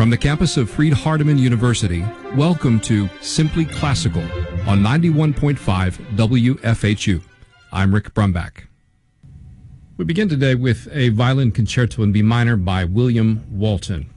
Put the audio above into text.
From the campus of Freed-Hardeman University, welcome to Simply Classical on 91.5 WFHU. I'm Rick Brumbach. We begin today with a violin concerto in B minor by William Walton.